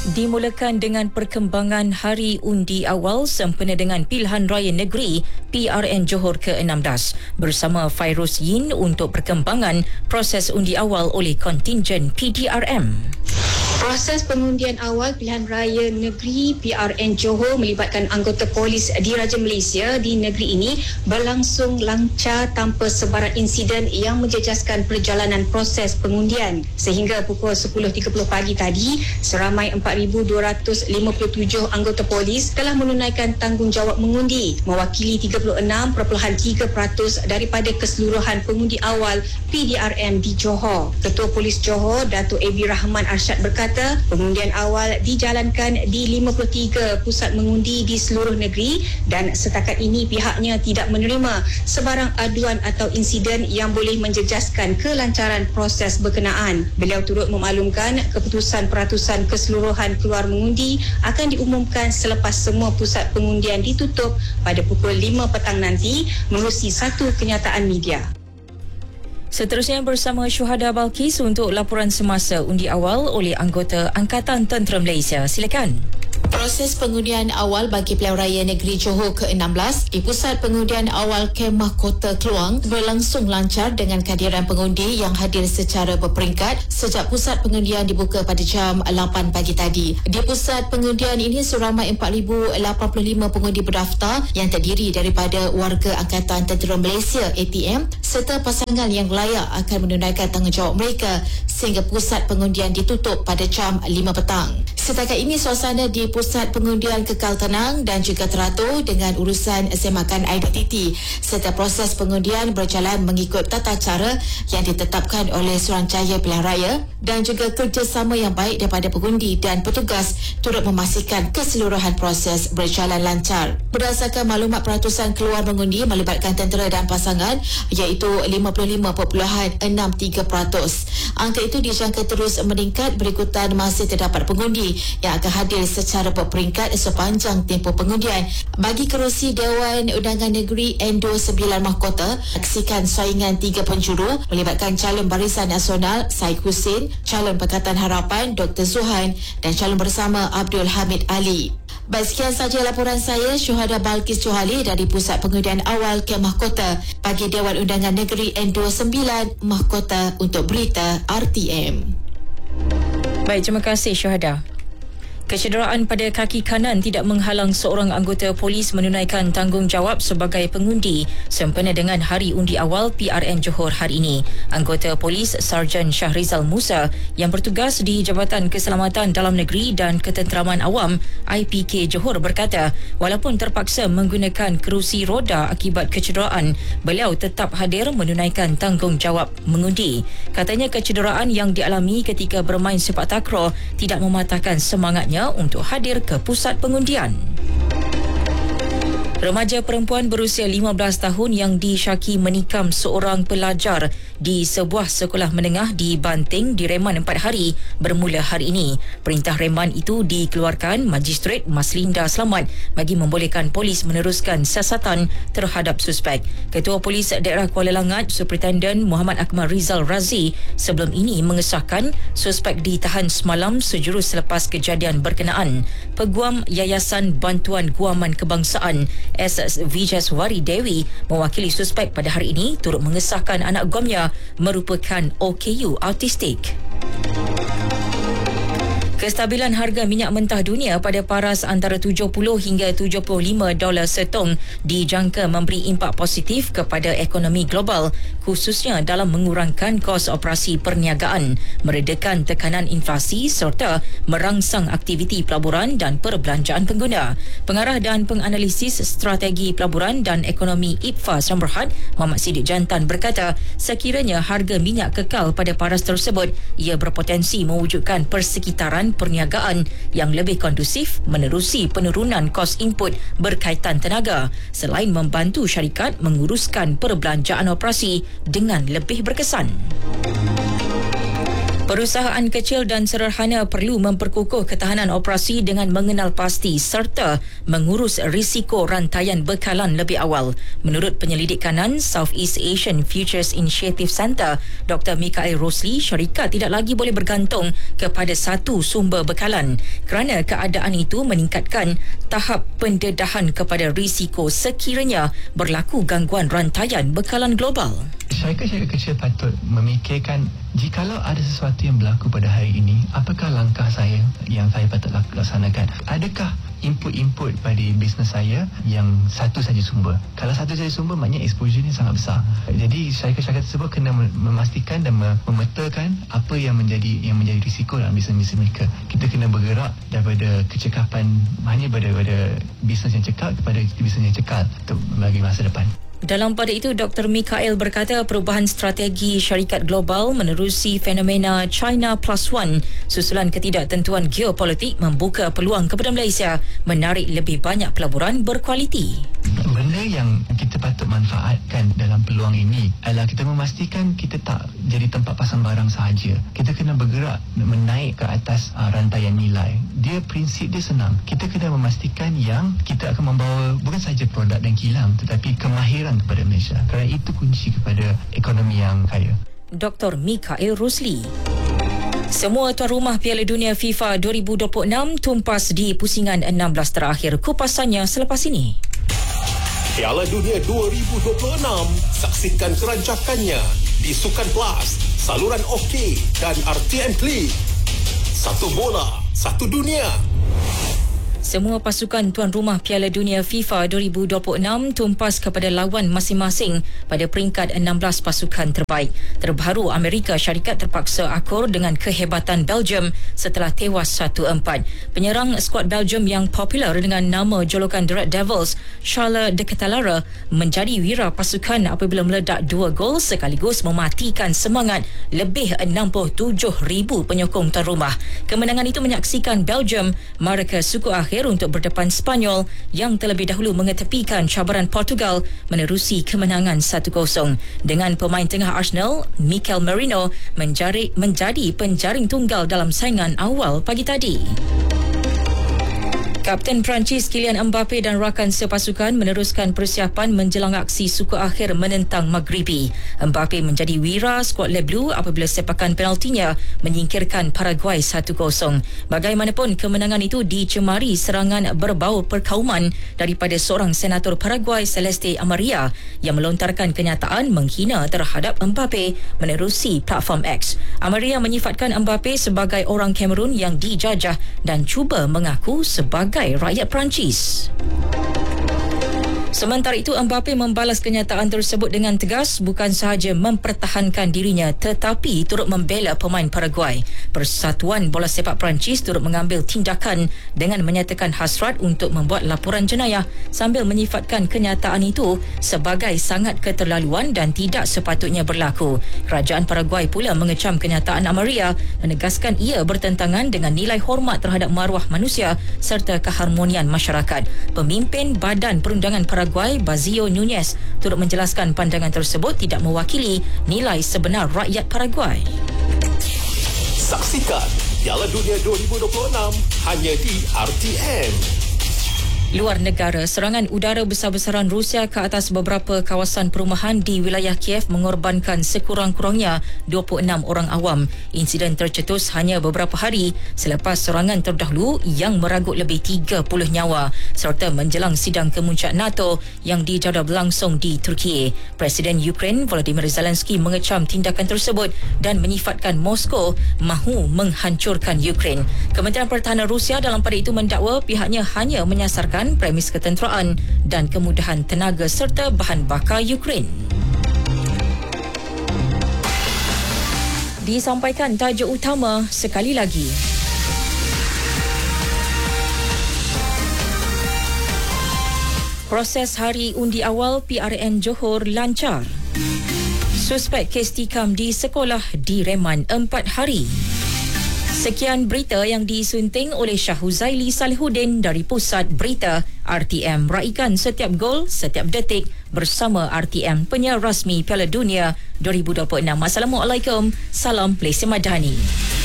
Dimulakan dengan perkembangan Hari Undi Awal sempena dengan Pilihan Raya Negeri PRN Johor ke-16 bersama Fairuz Yin untuk perkembangan proses undi awal oleh kontingen PDRM. Proses pengundian awal Pilihan Raya Negeri PRN Johor melibatkan anggota polis Diraja Malaysia di negeri ini berlangsung lancar tanpa sebarang insiden yang menjejaskan perjalanan proses pengundian. Sehingga pukul 10.30 pagi tadi, seramai 4,257 anggota polis telah menunaikan tanggungjawab mengundi, mewakili 36.3% daripada keseluruhan pengundi awal PDRM di Johor. Ketua Polis Johor, Datuk A.B. Rahman Arsyad berkata, pengundian awal dijalankan di 53 pusat mengundi di seluruh negeri dan setakat ini pihaknya tidak menerima sebarang aduan atau insiden yang boleh menjejaskan kelancaran proses berkenaan. Beliau turut memaklumkan keputusan peratusan keseluruhan keluar mengundi akan diumumkan selepas semua pusat pengundian ditutup pada pukul 5 petang nanti menerusi satu kenyataan media. Seterusnya bersama Syuhada Balkis untuk laporan semasa undi awal oleh anggota Angkatan Tentera Malaysia. Silakan. Proses pengundian awal bagi Pilihan Raya Negeri Johor ke-16 di Pusat Pengundian Awal Kemah Kota Kluang berlangsung lancar dengan kehadiran pengundi yang hadir secara berperingkat sejak pusat pengundian dibuka pada jam 8 pagi tadi. Di pusat pengundian ini seramai 4,085 pengundi berdaftar yang terdiri daripada warga Angkatan Tentera Malaysia ATM serta pasangan yang layak akan menunaikan tanggungjawab mereka sehingga pusat pengundian ditutup pada jam 5 petang. Setakat ini suasana di pusat pengundian kekal tenang dan juga teratur dengan urusan semakan identiti serta proses pengundian berjalan mengikut tata cara yang ditetapkan oleh Suruhanjaya Pilihan Raya dan juga kerjasama yang baik daripada pengundi dan petugas turut memastikan keseluruhan proses berjalan lancar. Berdasarkan maklumat peratusan keluar mengundi melibatkan tentera dan pasangan iaitu 55.63%. Angka itu dijangka terus meningkat berikutan masih terdapat pengundi yang akan hadir secara berperingkat sepanjang tempoh pengundian. Bagi kerusi Dewan Undangan Negeri N29 Mahkota, saksikan saingan 3 penjuru melibatkan calon Barisan Nasional Syed Hussein, calon Pakatan Harapan Dr. Zuhan dan calon bersama Abdul Hamid Ali. Baik, sekian saja laporan saya, Syuhada Balkis Johali dari Pusat Pengundian Awal Kemah Kota bagi Dewan Undangan Negeri N29 Mahkota untuk berita RTM. Baik, terima kasih Syuhada. Kecederaan pada kaki kanan tidak menghalang seorang anggota polis menunaikan tanggungjawab sebagai pengundi sempena dengan Hari Undi Awal PRN Johor hari ini. Anggota polis Sarjan Syahrizal Musa yang bertugas di Jabatan Keselamatan Dalam Negeri dan Ketenteraman Awam IPK Johor berkata, walaupun terpaksa menggunakan kerusi roda akibat kecederaan, beliau tetap hadir menunaikan tanggungjawab mengundi. Katanya kecederaan yang dialami ketika bermain sepak takraw tidak mematahkan semangatnya untuk hadir ke pusat pengundian. Remaja perempuan berusia 15 tahun yang disyaki menikam seorang pelajar di sebuah sekolah menengah di Banting direman 4 hari bermula hari ini. Perintah reman itu dikeluarkan Magistrate Maslinda Selamat bagi membolehkan polis meneruskan siasatan terhadap suspek. Ketua Polis Daerah Kuala Langat, Superintendent Muhammad Akmal Rizal Razi sebelum ini mengesahkan suspek ditahan semalam sejurus selepas kejadian berkenaan. Peguam Yayasan Bantuan Guaman Kebangsaan SS Vijaswari Dewi mewakili suspek pada hari ini turut mengesahkan anak guamnya merupakan OKU autistik. Kestabilan harga minyak mentah dunia pada paras antara 70 hingga 75 dolar setong dijangka memberi impak positif kepada ekonomi global, khususnya dalam mengurangkan kos operasi perniagaan, meredakan tekanan inflasi serta merangsang aktiviti pelaburan dan perbelanjaan pengguna. Pengarah dan penganalisis strategi pelaburan dan ekonomi IPFA Samberhad, Muhammad Siddiq Jantan berkata, sekiranya harga minyak kekal pada paras tersebut, ia berpotensi mewujudkan persekitaran perniagaan yang lebih kondusif menerusi penurunan kos input berkaitan tenaga selain membantu syarikat menguruskan perbelanjaan operasi dengan lebih berkesan. Perusahaan kecil dan sederhana perlu memperkukuh ketahanan operasi dengan mengenal pasti serta mengurus risiko rantaian bekalan lebih awal. Menurut penyelidik kanan Southeast Asian Futures Initiative Centre, Dr. Mikael Rosli, syarikat tidak lagi boleh bergantung kepada satu sumber bekalan kerana keadaan itu meningkatkan tahap pendedahan kepada risiko sekiranya berlaku gangguan rantaian bekalan global. Syarikat-syarikat kecil patut memikirkan jikalau ada sesuatu yang berlaku pada hari ini, apakah langkah saya yang saya patut laksanakan? Adakah input-input pada bisnes saya yang satu saja sumber? Kalau satu saja sumber, maknanya exposure ni sangat besar. Jadi syarikat-syarikat tersebut kena memastikan dan memetakan apa yang menjadi risiko dalam bisnes mereka. Kita kena bergerak daripada kecekapan hanya daripada bisnes yang cekal kepada bisnes yang cekal untuk bagi masa depan. Dalam pada itu, Dr. Mikael berkata perubahan strategi syarikat global menerusi fenomena China Plus One susulan ketidaktentuan geopolitik membuka peluang kepada Malaysia menarik lebih banyak pelaburan berkualiti. Benda yang kita patut manfaatkan dalam peluang ini adalah kita memastikan kita tak jadi tempat pasang barang sahaja. Kita kena bergerak menaik ke atas rantaian nilai. Prinsip dia senang. Kita kena memastikan yang kita akan membawa bukan sahaja produk dan kilang tetapi kemahiran kepada Malaysia. Kerana itu kunci kepada ekonomi yang kaya. Dr. Mikael Rosli. Semua tuan rumah Piala Dunia FIFA 2026 tumpas di pusingan 16 terakhir. Kupasannya selepas ini. Piala Dunia 2026, saksikan kerancakannya di Sukan Plus, saluran OK dan RTM Klik. Satu bola, satu dunia. Semua pasukan tuan rumah Piala Dunia FIFA 2026 tumpas kepada lawan masing-masing pada peringkat 16 pasukan terbaik. Terbaru, Amerika Syarikat terpaksa akur dengan kehebatan Belgium setelah tewas 1-4. Penyerang skuad Belgium yang popular dengan nama julukan The Red Devils, Charles de Ketelaere, menjadi wira pasukan apabila meledak 2 gol sekaligus mematikan semangat lebih 67,000 penyokong tuan rumah. Kemenangan itu menyaksikan Belgium mara ke suku akhir untuk berdepan Spanyol yang terlebih dahulu mengetepikan cabaran Portugal menerusi kemenangan 1-0. Dengan pemain tengah Arsenal, Mikel Merino menjadi penjaring tunggal dalam saingan awal pagi tadi. Kapten Perancis Kylian Mbappe dan rakan sepasukan meneruskan persiapan menjelang aksi suku akhir menentang Maghribi. Mbappe menjadi wira skuad Le Bleu apabila sepakan penaltinya menyingkirkan Paraguay 1-0. Bagaimanapun, kemenangan itu dicemari serangan berbau perkauman daripada seorang senator Paraguay, Celeste Amaria, yang melontarkan kenyataan menghina terhadap Mbappe menerusi platform X. Amaria menyifatkan Mbappe sebagai orang Cameroon yang dijajah dan cuba mengaku sebagai rakyat Perancis. Sementara itu, Mbappe membalas kenyataan tersebut dengan tegas, bukan sahaja mempertahankan dirinya tetapi turut membela pemain Paraguay. Persatuan Bola Sepak Perancis turut mengambil tindakan dengan menyatakan hasrat untuk membuat laporan jenayah sambil menyifatkan kenyataan itu sebagai sangat keterlaluan dan tidak sepatutnya berlaku. Kerajaan Paraguay pula mengecam kenyataan Amaria, menegaskan ia bertentangan dengan nilai hormat terhadap maruah manusia serta keharmonian masyarakat. Pemimpin Badan Perundangan Paraguay, Bazio Nunez, turut menjelaskan pandangan tersebut tidak mewakili nilai sebenar rakyat Paraguay. Saksikan Piala Dunia 2026 hanya di RTM. Luar negara, serangan udara besar-besaran Rusia ke atas beberapa kawasan perumahan di wilayah Kiev mengorbankan sekurang-kurangnya 26 orang awam. Insiden tercetus hanya beberapa hari selepas serangan terdahulu yang meragut lebih 30 nyawa serta menjelang sidang kemuncak NATO yang dijadual berlangsung di Turki. Presiden Ukraine Volodymyr Zelensky mengecam tindakan tersebut dan menyifatkan Moskow mahu menghancurkan Ukraine. Kementerian Pertahanan Rusia dalam pada itu mendakwa pihaknya hanya menyasarkan premis ketenteraan dan kemudahan tenaga serta bahan bakar Ukraine. Disampaikan tajuk utama sekali lagi. Proses hari undi awal PRN Johor lancar. Suspek kes tikam di sekolah direman 4 hari. Sekian berita yang disunting oleh Syahuzaili Salihuddin dari Pusat Berita RTM. Raikan setiap gol, setiap detik bersama RTM, penyiar rasmi Piala Dunia 2026. Assalamualaikum. Salam Malaysia Madani.